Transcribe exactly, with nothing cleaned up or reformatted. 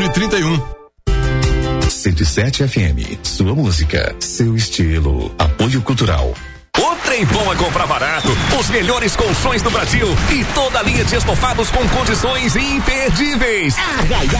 quatro e trinta e um. cento e sete F M, sua música, seu estilo. Apoio Cultural. O trem bom é comprar barato, os melhores colchões do Brasil e toda a linha de estofados com condições imperdíveis.